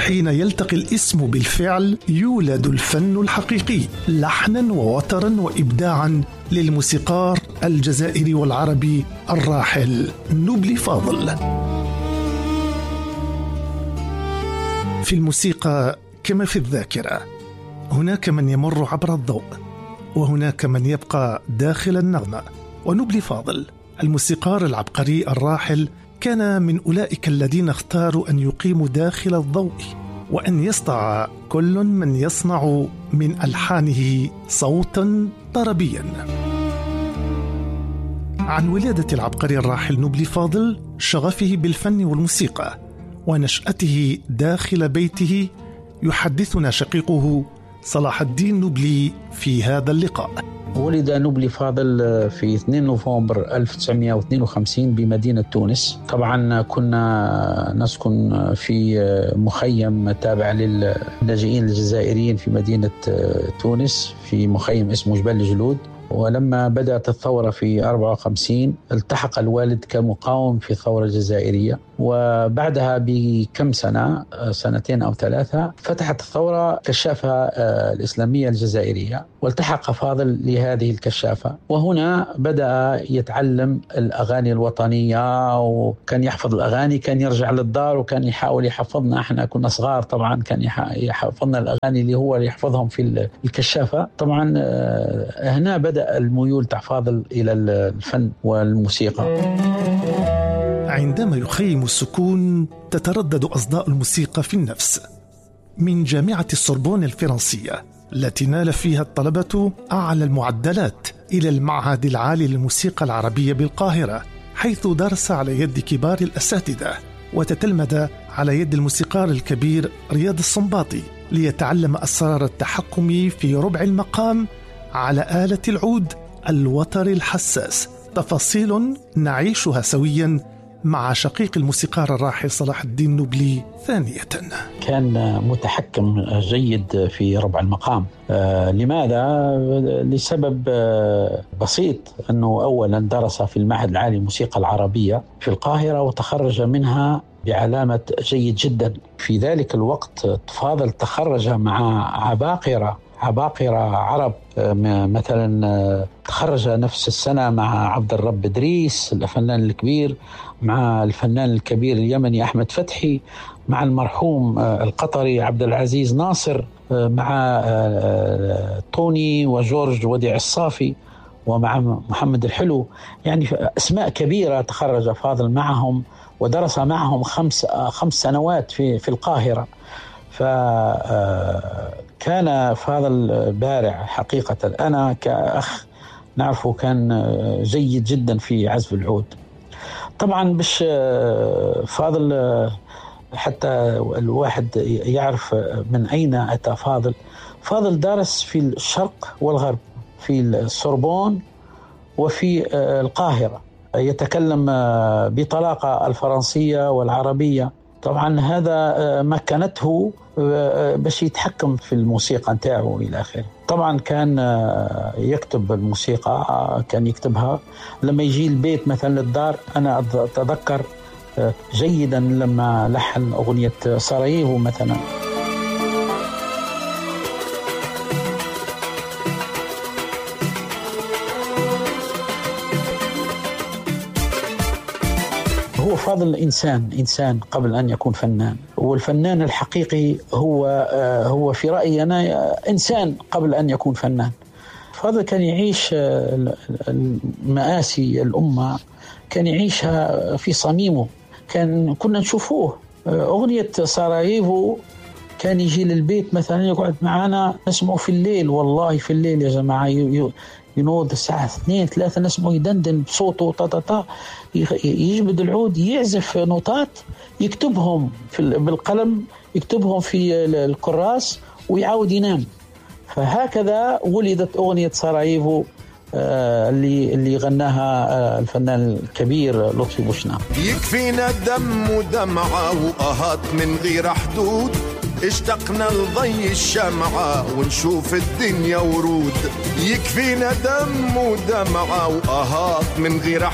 حين يلتقي الاسم بالفعل يولد الفن الحقيقي لحنا ووترا وإبداعا للموسيقار الجزائري والعربي الراحل نبلي فاضل. في الموسيقى كما في الذاكرة، هناك من يمر عبر الضوء وهناك من يبقى داخل النغمة، ونبلي فاضل الموسيقار العبقري الراحل كان من أولئك الذين اختاروا أن يقيموا داخل الضوء، وأن يصنع كل من يصنع من ألحانه صوتا طربيا. عن ولادة العبقري الراحل نبلي فاضل، شغفه بالفن والموسيقى، ونشأته داخل بيته، يحدثنا شقيقه صلاح الدين نبلي في هذا اللقاء. ولد نبلي فاضل في 2 نوفمبر 1952 بمدينة تونس. طبعا كنا نسكن في مخيم تابع للاجئين الجزائريين في مدينة تونس، في مخيم اسمه جبل الجلود. ولما بدأت الثورة في 54 التحق الوالد كمقاوم في الثورة الجزائرية، وبعدها بكم سنة، 2 أو 3، فتحت الثورة كشافة الإسلامية الجزائرية، والتحق فاضل لهذه الكشافة. وهنا بدأ يتعلم الأغاني الوطنية، وكان يحفظ الأغاني، كان يرجع للدار وكان يحاول يحفظنا. احنا كنا صغار طبعا، كان يحفظنا الأغاني اللي هو يحفظهم في الكشافة. طبعا هنا بدأ الميول تاع فاضل إلى الفن والموسيقى. عندما يخيم السكون تتردد أصداء الموسيقى في النفس. من جامعة السوربون الفرنسية التي نال فيها الطلبة أعلى المعدلات، إلى المعهد العالي للموسيقى العربية بالقاهرة، حيث درس على يد كبار الأساتذة وتتلمذ على يد الموسيقار الكبير رياض السنباطي، ليتعلم أسرار التحكم في ربع المقام على آلة العود الوتر الحساس. تفاصيل نعيشها سويا مع شقيق الموسيقار الراحل صلاح الدين نبلي ثانية. كان متحكم جيد في ربع المقام. لماذا؟ لسبب بسيط، أنه أولا درس في المعهد العالي للموسيقى العربية في القاهرة، وتخرج منها بعلامة جيد جدا. في ذلك الوقت فاضل تخرج مع عباقرة عرب، مثلا تخرج نفس السنة مع عبد الرب إدريس الفنان الكبير، مع الفنان الكبير اليمني أحمد فتحي، مع المرحوم القطري عبد العزيز ناصر، مع طوني وجورج وديع الصافي، ومع محمد الحلو. يعني أسماء كبيرة تخرج فاضل معهم، ودرس معهم 5 سنوات في القاهرة. فكان فاضل بارع حقيقة. أنا كأخ نعرفه كان جيد جدا في عزف العود. طبعا باش فاضل حتى الواحد يعرف من أين أتى فاضل دارس في الشرق والغرب، في السوربون وفي القاهرة. يتكلم بطلاقة الفرنسية والعربية. طبعا هذا مكنته باش يتحكم في الموسيقى نتاعو إلى آخره. طبعا كان يكتب الموسيقى، كان يكتبها لما يجي البيت مثلا للدار. أنا أتذكر جيدا لما لحن أغنية سراييفو مثلا. هو فاضل إنسان قبل أن يكون فنان، والفنان الحقيقي هو في رأيي أنا إنسان قبل أن يكون فنان. فاضل كان يعيش المآسي الأمة، كان يعيشها في صميمه. كنا نشوفوه أغنية سراييفو، كان يجي للبيت مثلا يقعد معنا نسمعه في الليل. والله في الليل يا جماعة ينوض الساعة 2-3 نسمعه يدندن بصوته طا يجبد العود، يعزف نوتات، يكتبهم بالقلم، يكتبهم في الكراس ويعاود ينام. فهكذا ولدت أغنية سراييفو اللي غناها الفنان الكبير لطفي بوشناق. يكفينا دم ودمعة وآهات من غير حدود، اشتقنا لضي الشمعة ونشوف الدنيا ورود. يكفينا دم ودمعة وآهات من غير